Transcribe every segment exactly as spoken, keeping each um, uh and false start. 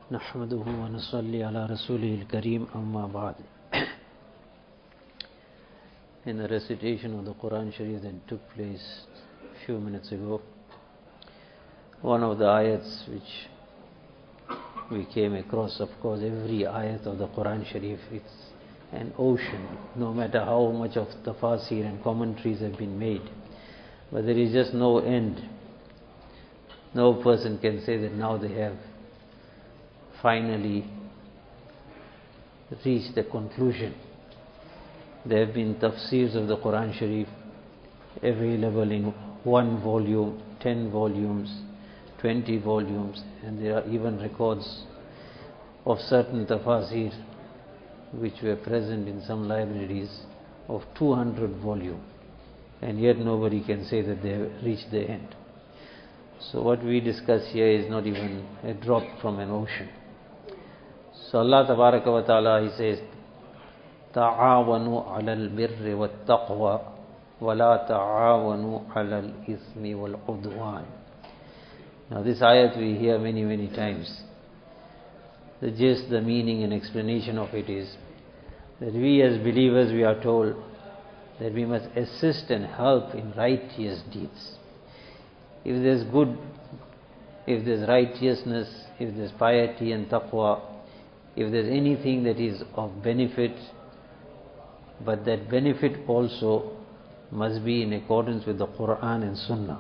نحمده ونصلي على رسوله الكريم أما بعد. In the recitation of the Quran Sharif that took place a few minutes ago, one of the ayats which we came across, of course every ayat of the Quran Sharif, it's an ocean, no matter how much of tafasir and commentaries have been made, but there is just no end. No person can say that now they have finally reached the conclusion. There have been tafsirs of the Quran Sharif available in one volume, ten volumes, twenty volumes, and there are even records of certain tafasir which were present in some libraries of two hundred volumes, and yet nobody can say that they have reached the end. So what we discuss here is not even a drop from an ocean. So Allah Tabaraka wa Ta'ala, He says, تعاونوا على البر والتقوى ولا تعاونوا على الإثم والعدوان. Now this ayat we hear many many times. The gist, the meaning and explanation of it is that we as believers, we are told that we must assist and help in righteous deeds. If there's good, if there's righteousness, if there's piety and taqwa, if there's anything that is of benefit, but that benefit also must be in accordance with the Quran and Sunnah,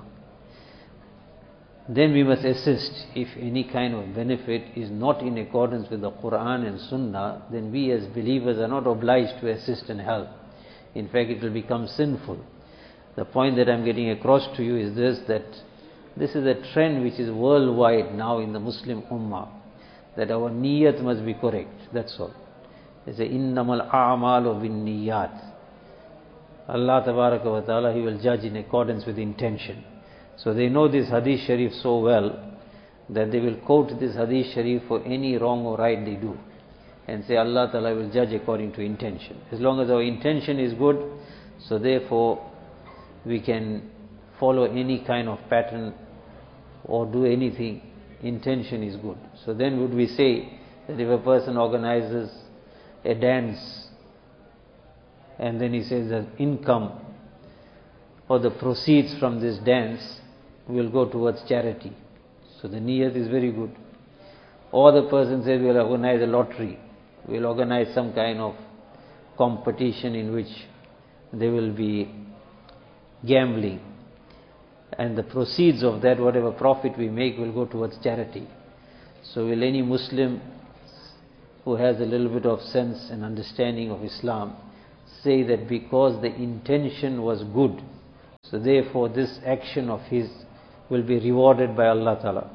then we must assist. If any kind of benefit is not in accordance with the Quran and Sunnah, then we as believers are not obliged to assist and help. In fact, it will become sinful. The point that I'm getting across to you is this, that this is a trend which is worldwide now in the Muslim Ummah, that our niyat must be correct, that's all. They say, innamal a'malu bin niyat. Allah Tabaraka wa Ta'ala, He will judge in accordance with intention. So they know this hadith sharif so well that they will quote this hadith sharif for any wrong or right they do and say Allah Ta'ala will judge according to intention. As long as our intention is good, so therefore we can follow any kind of pattern or do anything. Intention is good. So then would we say that if a person organizes a dance and then he says that income or the proceeds from this dance will go towards charity, so the niyat is very good. Or the person says we will organize a lottery, we will organize some kind of competition in which there will be gambling, and the proceeds of that, whatever profit we make, will go towards charity. So will any Muslim who has a little bit of sense and understanding of Islam say that because the intention was good, so therefore this action of his will be rewarded by Allah Ta'ala?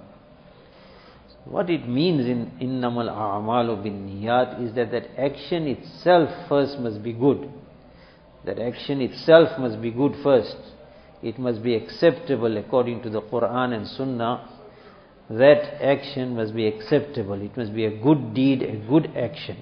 What it means in innamal a'malu bin niyat is that that action itself first must be good. That action itself must be good first. It must be acceptable according to the Quran and Sunnah. That action must be acceptable. It must be a good deed, a good action.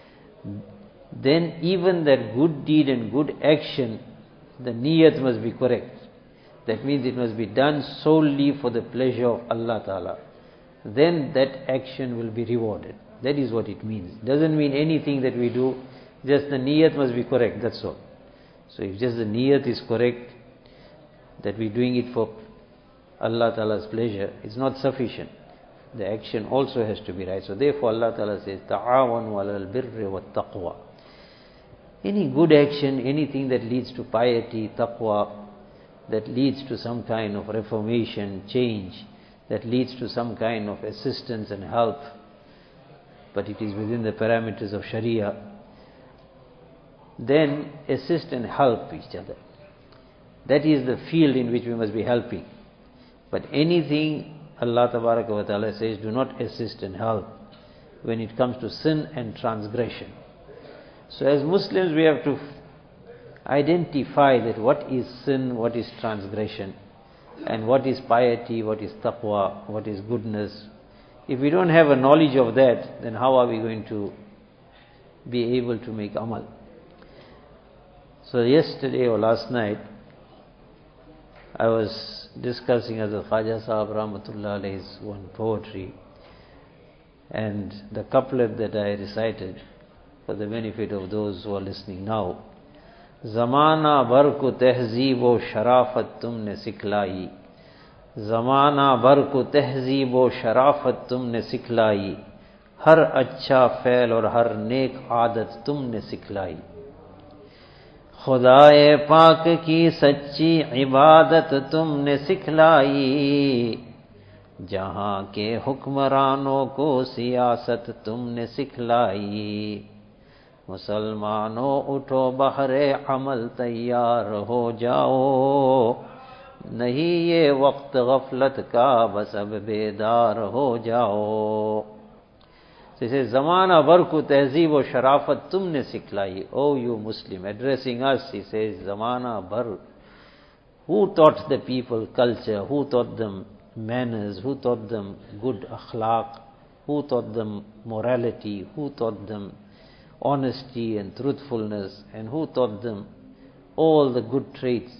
Then even that good deed and good action, the niyat must be correct. That means it must be done solely for the pleasure of Allah Ta'ala. Then that action will be rewarded. That is what it means. Doesn't mean anything that we do, just the niyat must be correct, that's all. So if just the niyat is correct, that we're doing it for Allah Ta'ala's pleasure, it's not sufficient. The action also has to be right. So therefore Allah Ta'ala says, ta'awanu alal birri wa taqwa. Any good action, anything that leads to piety, taqwa, that leads to some kind of reformation, change, that leads to some kind of assistance and help, but it is within the parameters of Sharia, then assist and help each other. That is the field in which we must be helping. But anything, Allah Tabaraka wa Ta'ala says, do not assist and help when it comes to sin and transgression. So as Muslims we have to identify that what is sin, what is transgression, and what is piety, what is taqwa, what is goodness. If we don't have a knowledge of that, then how are we going to be able to make amal? So yesterday or last night, I was discussing as a Khaja Sahab Rahmatullah Alayhi's one poetry, And the couplet that I recited, for the benefit of those who are listening now, Zamana bhar ko tehzeeb o sharafat tumne sikhलाई, Zamana bhar ko tehzeeb o sharafat tumne sikhलाई, हर अच्छा फैल और हर नेक आदत तुमने सिखलाई, खुदाए पाक की सच्ची इबादत तुमने सिखलाई, जहां के हुक्मरानों को सियासत तुमने सिखलाई, मुसलमानों उठो बहरे अमल तैयार हो जाओ, नहीं ये वक्त गफलत का बस अब बेदार हो जाओ. So he says, Zamana bhar ko tehzeeb o sharafat tumne sikhलाई. Oh, you Muslim, addressing us, he says, Zamana bhar. Who taught the people culture? Who taught them manners? Who taught them good akhlaq? Who taught them morality? Who taught them honesty and truthfulness? And who taught them all the good traits?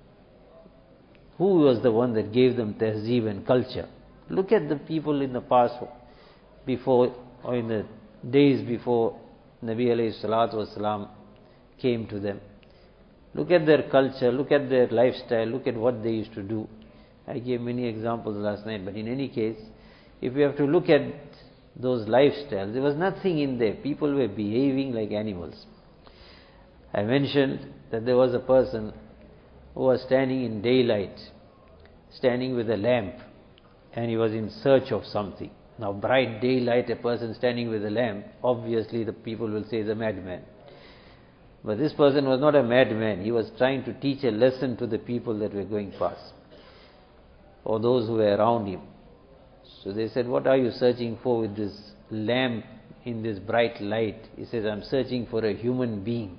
Who was the one that gave them tehzeeb and culture? Look at the people in the past, before, or in the days before Nabi alayhi salatu wasalam came to them. Look at their culture, look at their lifestyle, look at what they used to do. I gave many examples last night, but in any case, if we have to look at those lifestyles, there was nothing in there. People were behaving like animals. I mentioned that there was a person who was standing in daylight, standing with a lamp, and he was in search of something. Now, bright daylight, a person standing with a lamp, obviously the people will say is a madman. But this person was not a madman. He was trying to teach a lesson to the people that were going past, or those who were around him. So they said, what are you searching for with this lamp in this bright light? He says, I'm searching for a human being.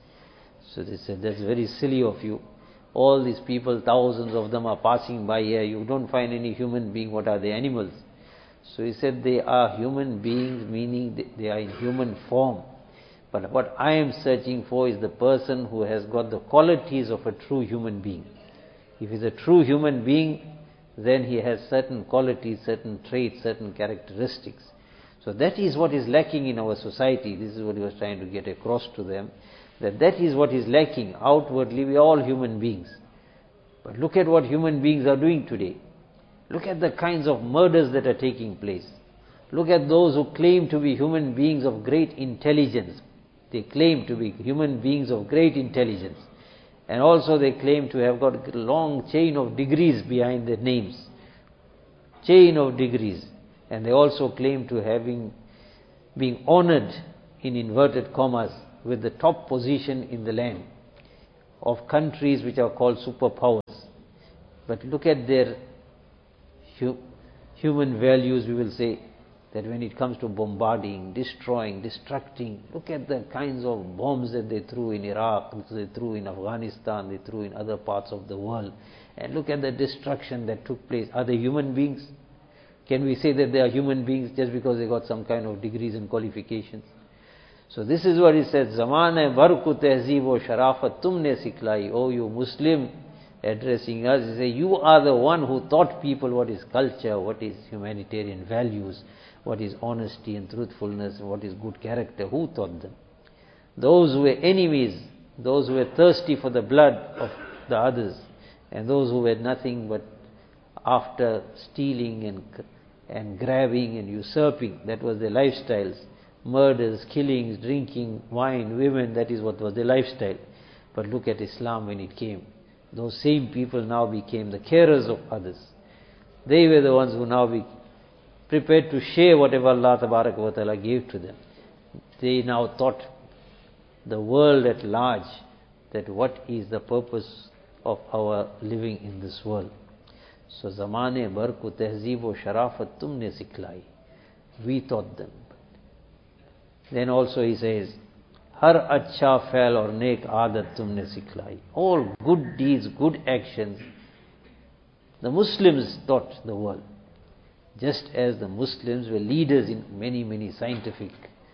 So they said, that's very silly of you. All these people, thousands of them are passing by here. You don't find any human being. What are they, animals? So he said, they are human beings, meaning they are in human form. But what I am searching for is the person who has got the qualities of a true human being. If he's a true human being, then he has certain qualities, certain traits, certain characteristics. So that is what is lacking in our society. This is what he was trying to get across to them, that that is what is lacking. Outwardly, we are all human beings. But look at what human beings are doing today. Look at the kinds of murders that are taking place. Look at those who claim to be human beings of great intelligence. They claim to be human beings of great intelligence. And also they claim to have got a long chain of degrees behind their names. Chain of degrees. And they also claim to having being honored, in inverted commas, with the top position in the land of countries which are called superpowers. But look at their hu human values, we will say, that when it comes to bombarding, destroying, destructing, look at the kinds of bombs that they threw in Iraq, they threw in Afghanistan, they threw in other parts of the world. And look at the destruction that took place. Are they human beings? Can we say that they are human beings just because they got some kind of degrees and qualifications? So this is what he said, Zamane bhar ko tehzeeb o sharafat tumne siklai. Oh, you Muslim, addressing us, he said, you are the one who taught people what is culture, what is humanitarian values, what is honesty and truthfulness, what is good character. Who taught them? Those who were enemies, those who were thirsty for the blood of the others, and those who were nothing but after stealing and, and grabbing and usurping. That was their lifestyles. Murders, killings, drinking, wine, women, that is what was their lifestyle. But look at Islam when it came. Those same people now became the carers of others. They were the ones who now be prepared to share whatever Allah Tabarak wa Ta'ala gave to them. They now taught the world at large that what is the purpose of our living in this world. So, Zamane bhar ko tehzeeb o sharafat tumne siklai. We taught them. Then also he says, Har acha fail or nek aadat tumne siklai. All good deeds, good actions, the Muslims taught the world. Just as the Muslims were leaders in many, many scientific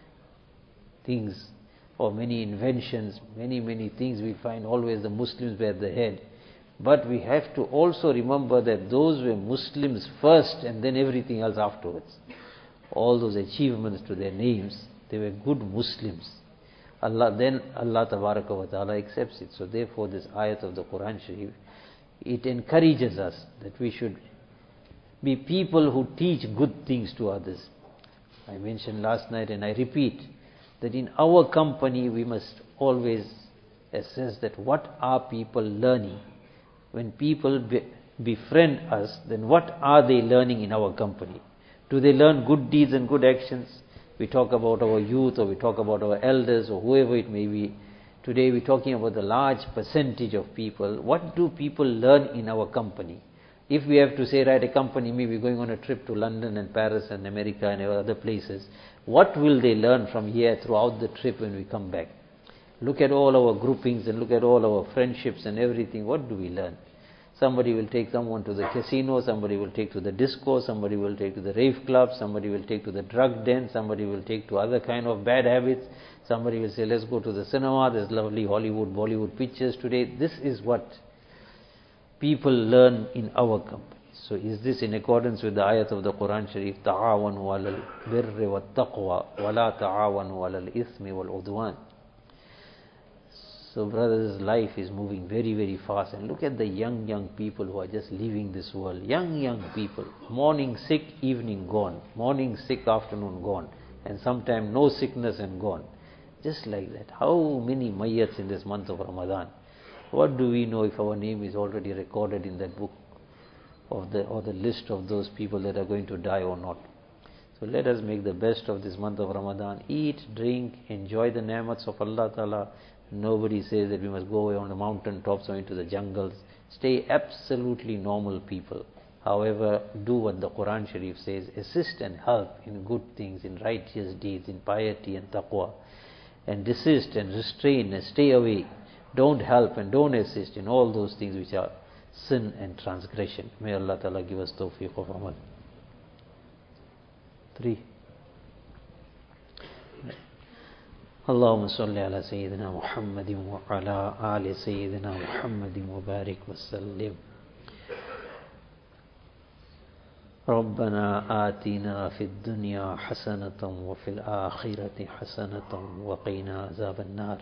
things, or many inventions, many, many things we find always the Muslims were at the head. But we have to also remember that those were Muslims first and then everything else afterwards. all those achievements to their names, they were good Muslims. Allah, then Allah Tabaraka wa Ta'ala accepts it. So therefore this ayat of the Quran Sharif, it encourages us that we should be people who teach good things to others. I mentioned last night and I repeat that in our company we must always assess that what are people learning. When people be, befriend us, then what are they learning in our company? Do they learn good deeds and good actions? We talk about our youth, or we talk about our elders, or whoever it may be. Today we're talking about the large percentage of people. What do people learn in our company? If we have to say, right, accompany me, we're going on a trip to London and Paris and America and other places, what will they learn from here throughout the trip when we come back? Look at all our groupings and look at all our friendships and everything. What do we learn? Somebody will take someone to the casino, somebody will take to the disco, somebody will take to the rave club, somebody will take to the drug den, somebody will take to other kind of bad habits, somebody will say, let's go to the cinema, there's lovely Hollywood, Bollywood pictures today. This is what people learn in our company. So is this in accordance with the ayat of the Quran Sharif, ta'awanu alal birri wa taqwa wa la ta'awanu alal ithmi wal udwan? So brothers, life is moving very, very fast. And look at the young, young people who are just leaving this world. Young, young people. Morning sick, evening gone. Morning sick, afternoon gone. And sometime no sickness and gone. Just like that. How many mayyats in this month of Ramadan? What do we know if our name is already recorded in that book of the or the list of those people that are going to die or not? So let us make the best of this month of Ramadan. Eat, drink, enjoy the ni'mats of Allah Ta'ala. Nobody says that we must go away on the mountain tops or into the jungles. Stay absolutely normal people. However, do what the Quran Sharif says. Assist and help in good things, in righteous deeds, in piety and taqwa. And desist and restrain and stay away. Don't help and don't assist in all those things which are sin and transgression. May Allah Ta'ala give us tawfiq of amal. Three. اللهم صل على سيدنا محمد وعلى آل سيدنا محمد وبارك وسلم. ربنا آتنا في الدنيا حسنة وفي الآخرة حسنة وقنا عذاب النار.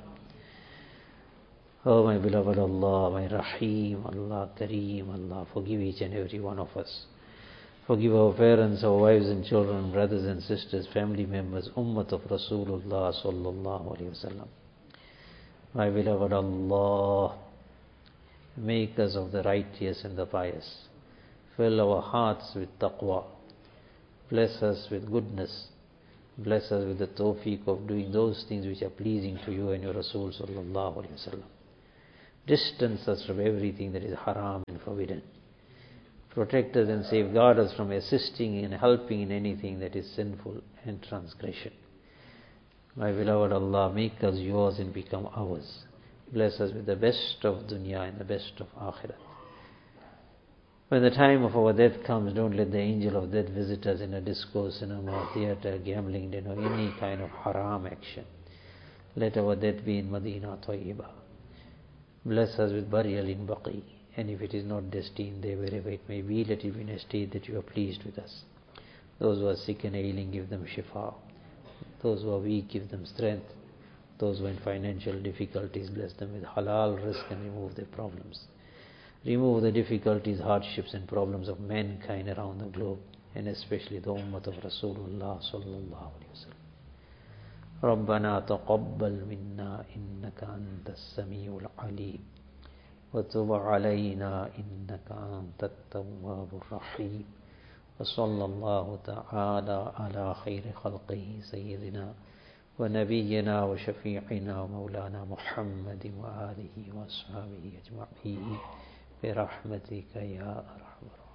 Oh my beloved Allah, my Rahim, Allah Kareem, Allah, forgive each and every one of us. Forgive our parents, our wives and children, brothers and sisters, family members, Ummat of Rasulullah sallallahu alayhi wasallam. My beloved Allah, make us of the righteous and the pious. Fill our hearts with taqwa. Bless us with goodness. Bless us with the tawfiq of doing those things which are pleasing to you and your Rasul sallallahu alayhi wasallam. Distance us from everything that is haram and forbidden. Protect us and safeguard us from assisting and helping in anything that is sinful and transgression. My beloved Allah, make us yours and become ours. Bless us with the best of dunya and the best of akhirat. When the time of our death comes, don't let the angel of death visit us in a disco, cinema, theatre, gambling den, or any kind of haram action. Let our death be in Madinah Tayyibah. Bless us with burial in Baqi. And if it is not destined there, wherever it may be, let it be in a state that you are pleased with us. Those who are sick and ailing, give them shifa. Those who are weak, give them strength. Those who are in financial difficulties, bless them with halal rizq and remove their problems. Remove the difficulties, hardships and problems of mankind around the globe, and especially the ummah of Rasulullah sallallahu alayhi wa sallam. ربنا تقبل منا إنك أنت السميع العليم وتب علينا إنك أنت التواب الرحيم وصلى الله تعالى على خير خلقه سيدنا ونبينا وشفيعنا ومولانا محمد وآله وأصحابه أجمعين برحمتك يا أرحم الراحمين.